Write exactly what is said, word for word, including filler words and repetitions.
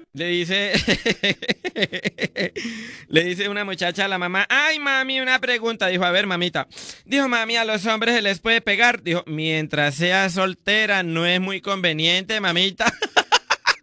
Le dice, le dice una muchacha a la mamá, ay mami, una pregunta. Dijo, a ver, mamita. Dijo, mami, a los hombres se les puede pegar. Dijo, mientras sea soltera, no es muy conveniente, mamita.